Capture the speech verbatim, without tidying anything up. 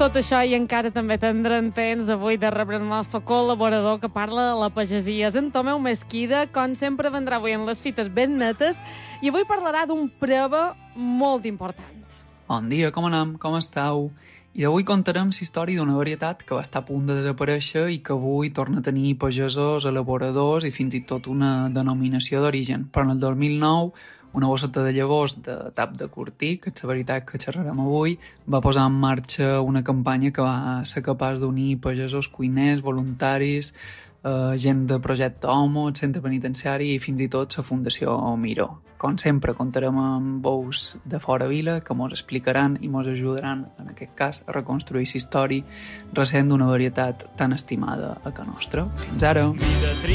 Tot això i encara també tindrem temps avui de rebre el nostre col·laborador que parla de la pagesia. És en Tomeu Mesquida, com sempre vendrà avui en les fites ben netes i avui parlarà d'un prova molt important. Bon dia, com anem? Com esteu? I avui contarem la història d'una varietat que va estar a punt de desaparèixer i que avui torna a tenir pagesos, elaboradors i fins i tot una denominació d'origen. Però en el dos mil nou, una bosseta de llavors de tap de cortí, que és la veritat que xerrarem avui, va posar en marxa una campanya que va ser capaç d'unir pagesos, cuiners, voluntaris, eh, gent de projecte Homo, el centre penitenciari i fins i tot la Fundació Miró. Com sempre, contarem amb veus de fora vila que mos explicaran i mos ajudaran, en aquest cas, a reconstruir la història recent d'una varietat tan estimada a ca nostra. Fins ara!